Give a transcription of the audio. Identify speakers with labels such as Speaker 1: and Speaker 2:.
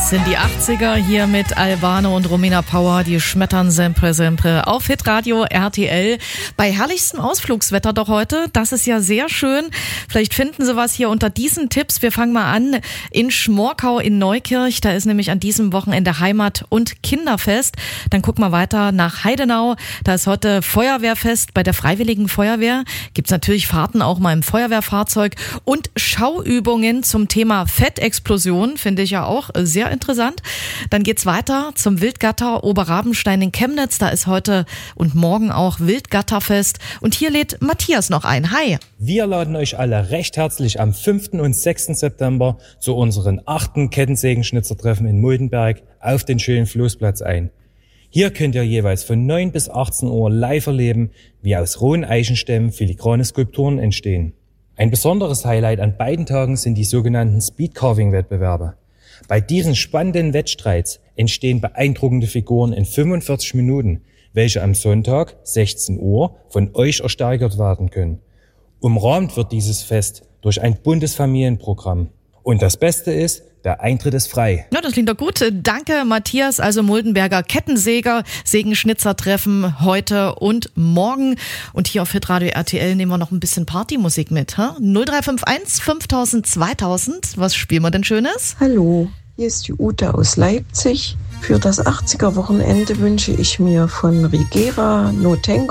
Speaker 1: Das sind die 80er hier mit Albano und Romina Power. Die schmettern sempre, sempre auf Hitradio RTL. Bei herrlichstem Ausflugswetter doch heute. Das ist ja sehr schön. Vielleicht finden Sie was hier unter diesen Tipps. Wir fangen mal an in Schmorkau in Neukirch. Da ist nämlich an diesem Wochenende Heimat- und Kinderfest. Dann gucken wir weiter nach Heidenau. Da ist heute Feuerwehrfest bei der Freiwilligen Feuerwehr. Gibt's natürlich Fahrten auch mal im Feuerwehrfahrzeug und Schauübungen zum Thema Fettexplosion. Finde ich ja auch sehr interessant. Dann geht's weiter zum Wildgatter Oberrabenstein in Chemnitz. Da ist heute und morgen auch Wildgatterfest. Und hier lädt Matthias noch ein. Hi.
Speaker 2: Wir laden euch alle recht herzlich am 5. und 6. September zu unseren 8. Kettensägenschnitzertreffen in Muldenberg auf den schönen Floßplatz ein. Hier könnt ihr jeweils von 9 bis 18 Uhr live erleben, wie aus rohen Eichenstämmen filigrane Skulpturen entstehen. Ein besonderes Highlight an beiden Tagen sind die sogenannten Speedcarving-Wettbewerbe. Bei diesen spannenden Wettstreits entstehen beeindruckende Figuren in 45 Minuten, welche am Sonntag, 16 Uhr, von euch ersteigert werden können. Umrahmt wird dieses Fest durch ein buntes Familienprogramm. Und das Beste ist, der Eintritt ist frei.
Speaker 1: Ja, das klingt doch gut. Danke, Matthias. Also Muldenberger Kettensäger, Sägenschnitzertreffen heute und morgen. Und hier auf Hitradio RTL nehmen wir noch ein bisschen Partymusik mit. 0351 5000 2000. Was spielen wir denn Schönes?
Speaker 3: Hallo, hier ist die Ute aus Leipzig. Für das 80er-Wochenende wünsche ich mir von Rigera No Tango